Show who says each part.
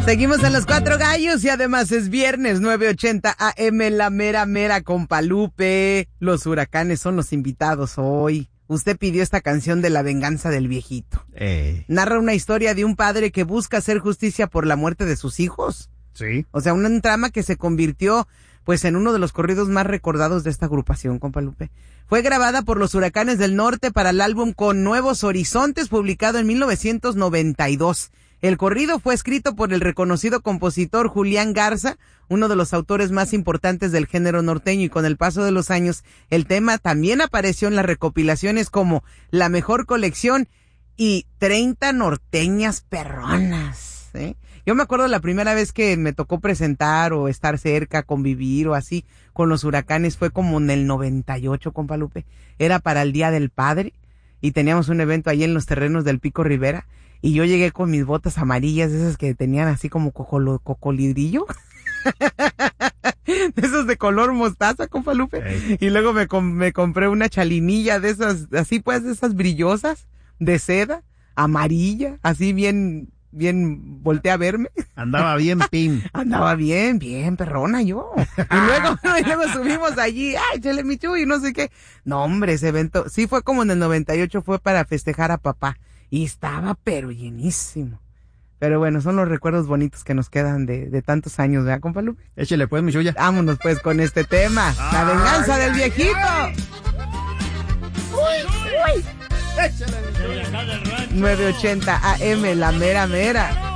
Speaker 1: Seguimos en Los Cuatro Gallos y además es viernes, 9:80 AM, la mera mera, compa Lupe. Los huracanes son los invitados hoy. Usted pidió esta canción de La venganza del viejito. Narra una historia de un padre que busca hacer justicia por la muerte de sus hijos.
Speaker 2: Sí.
Speaker 1: O sea, un trama que se convirtió pues en uno de los corridos más recordados de esta agrupación, compa Lupe. Fue grabada por los Huracanes del Norte para el álbum Con Nuevos Horizontes, publicado en 1992. El corrido fue escrito por el reconocido compositor Julián Garza, uno de los autores más importantes del género norteño, y con el paso de los años, el tema también apareció en las recopilaciones como La Mejor Colección y 30 Norteñas Perronas, ¿eh? Yo me acuerdo la primera vez que me tocó presentar o estar cerca, convivir o así con los Huracanes fue como en el 98, compa Lupe. Era para el Día del Padre y teníamos un evento ahí en los terrenos del Pico Rivera y yo llegué con mis botas amarillas, esas que tenían así como cocolidrillo. De esos de color mostaza, compa Lupe.
Speaker 2: Hey.
Speaker 1: Y luego me compré una chalinilla de esas, así pues, de esas brillosas, de seda, amarilla, así bien volteé a verme.
Speaker 2: Andaba bien pin.
Speaker 1: Andaba bien perrona yo. Y luego subimos allí, ay, chale mi Chuy, y no sé qué. No, hombre, ese evento, sí fue como en el 98, fue para festejar a papá. Y estaba pero llenísimo. Pero bueno, son los recuerdos bonitos que nos quedan de tantos años, ¿verdad, compa Lupe?
Speaker 2: Échale pues, mi Chuya.
Speaker 1: Vámonos pues con este tema. La venganza del viejito. Uy. 9:80 AM, la mera mera.